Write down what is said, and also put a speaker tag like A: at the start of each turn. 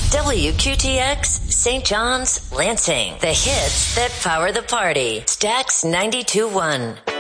A: WQTX, St. John's, Lansing. The hits that power the party. Stax 92.1.